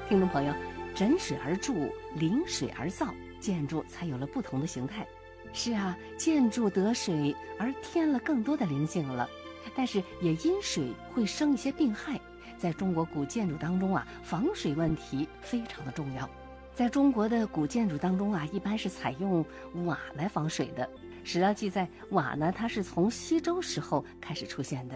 听众朋友，枕水而筑，临水而造，建筑才有了不同的形态。是啊，建筑得水而添了更多的灵性了，但是也因水会生一些病害。在中国古建筑当中啊，防水问题非常的重要。在中国的古建筑当中啊，一般是采用瓦来防水的。史料记载，瓦呢，它是从西周时候开始出现的。